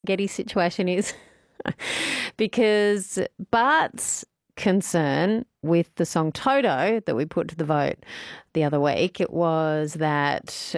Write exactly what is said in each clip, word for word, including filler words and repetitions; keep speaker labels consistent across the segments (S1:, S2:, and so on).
S1: Serengeti situation is. Because Bart's concern with the song Toto that we put to the vote the other week, it was that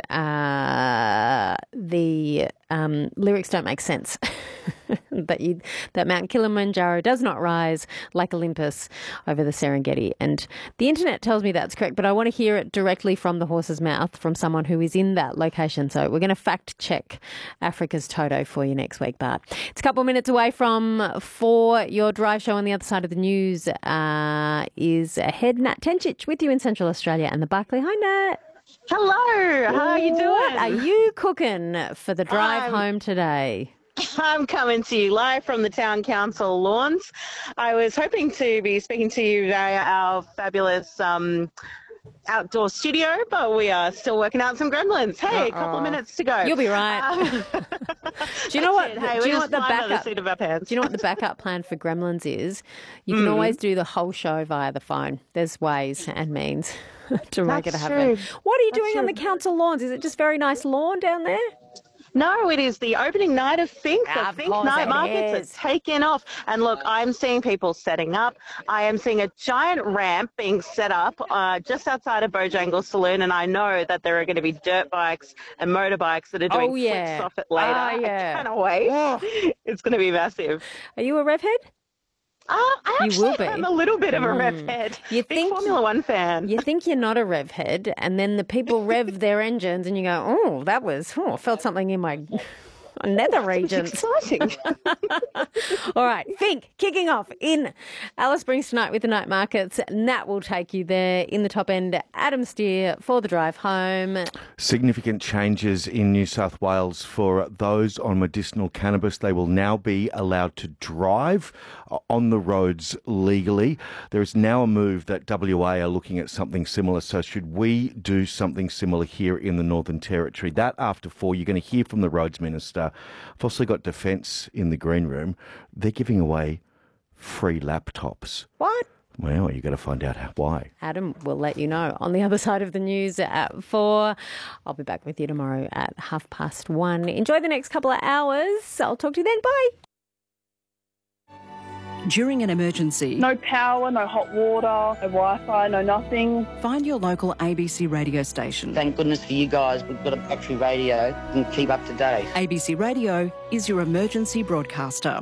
S1: uh, the um, lyrics don't make sense. that you, that Mount Kilimanjaro does not rise like Olympus over the Serengeti. And the internet tells me that's correct, but I want to hear it directly from the horse's mouth from someone who is in that location. So we're going to fact check Africa's Toto for you next week, Bart. It's a couple of minutes away from four. Your drive show on the other side of the news uh, is ahead. Nat Tenchich with you in Central Australia and the Barclay. Hi, Nat.
S2: Hello. How are you doing?
S1: What are you cooking for the drive um, home today?
S2: I'm coming to you live from the Town Council lawns. I was hoping to be speaking to you via our fabulous um, outdoor studio, but we are still working out some gremlins. Hey, Uh-oh. a couple of minutes to go.
S1: You'll be right. Um, do you know what?
S2: Hey,
S1: do you know what the backup?
S2: The seat of our pants.
S1: Do you know what the backup plan for gremlins is? You can mm. always do the whole show via the phone. There's ways and means to make
S2: That's
S1: it happen.
S2: True.
S1: What are you
S2: That's
S1: doing
S2: true.
S1: on the council lawns? Is it just very nice lawn down there?
S2: No, it is the opening night of Think.
S1: Ah,
S2: The Think night markets are taking off. And look, I'm seeing people setting up. I am seeing a giant ramp being set up uh, just outside of Bojangles Saloon, and I know that there are going to be dirt bikes and motorbikes that are doing
S1: oh, yeah.
S2: flips off it later.
S1: Oh, yeah.
S2: I can't wait. Oh. It's going to be massive.
S1: Are you a rev head?
S2: Uh, I actually
S1: you will be.
S2: am a little bit of a mm. rev head. You Big think, Formula One fan.
S1: You think you're not a rev head, and then the people rev their engines, and you go, "Oh, that was oh, I felt something in my nether regions."
S2: Exciting.
S1: All right, Think kicking off in Alice Springs tonight with the night markets. Nat will take you there. In the top end, Adam Steer for the drive home.
S3: Significant changes in New South Wales for those on medicinal cannabis. They will now be allowed to drive on the roads legally. There is now a move that W A are looking at something similar. So should we do something similar here in the Northern Territory? That after four, you're going to hear from the Roads Minister. I've also got Defence in the green room. They're giving away free laptops.
S1: What?
S3: Well, you've got to find out how, why.
S1: Adam will let you know on the other side of the news at four. I'll be back with you tomorrow at half past one. Enjoy the next couple of hours. I'll talk to you then. Bye.
S4: During an emergency,
S5: no power, no hot water, no Wi-Fi, no nothing.
S4: Find your local A B C radio station.
S6: Thank goodness for you guys, we've got a battery radio and keep up to date.
S4: A B C Radio is your emergency broadcaster.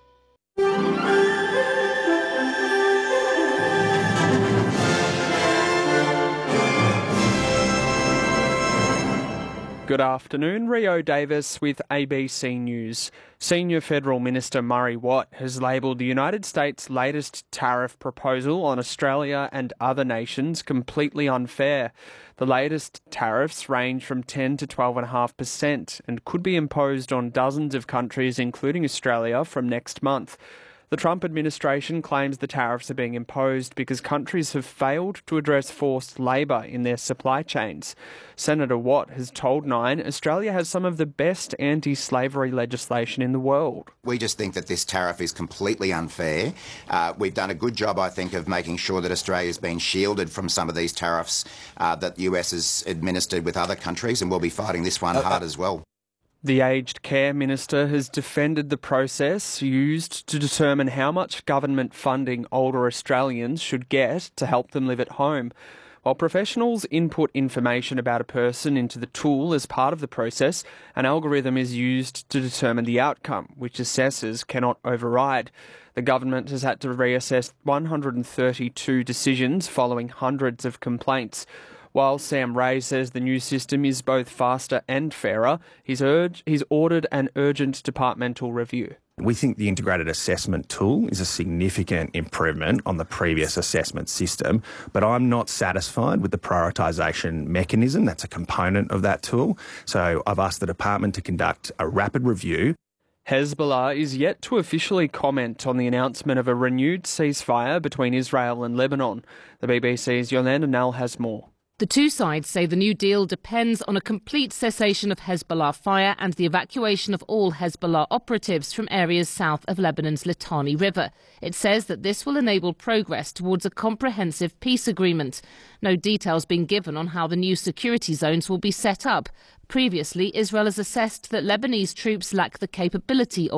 S7: Good afternoon, Rio Davis with A B C News. Senior Federal Minister Murray Watt has labelled the United States' latest tariff proposal on Australia and other nations completely unfair. The latest tariffs range from ten to twelve point five percent and could be imposed on dozens of countries, including Australia, from next month. The Trump administration claims the tariffs are being imposed because countries have failed to address forced labour in their supply chains. Senator Watt has told Nine Australia has some of the best anti-slavery legislation in the world.
S8: We just think that this tariff is completely unfair. Uh, we've done a good job, I think, of making sure that Australia's been shielded from some of these tariffs uh, that the U S has administered with other countries, and we'll be fighting this one uh, hard as well.
S7: The Aged Care Minister has defended the process used to determine how much government funding older Australians should get to help them live at home. While professionals input information about a person into the tool as part of the process, an algorithm is used to determine the outcome, which assessors cannot override. The government has had to reassess one hundred thirty-two decisions following hundreds of complaints. While Sam Ray says the new system is both faster and fairer, he's, urged, he's ordered an urgent departmental review.
S9: We think the integrated assessment tool is a significant improvement on the previous assessment system, but I'm not satisfied with the prioritisation mechanism that's a component of that tool. So I've asked the department to conduct a rapid review.
S7: Hezbollah is yet to officially comment on the announcement of a renewed ceasefire between Israel and Lebanon. The B B C's Yolanda Nell has more.
S10: The two sides say the new deal depends on a complete cessation of Hezbollah fire and the evacuation of all Hezbollah operatives from areas south of Lebanon's Litani River. It says that this will enable progress towards a comprehensive peace agreement. No details being given on how the new security zones will be set up. Previously, Israel has assessed that Lebanese troops lack the capability or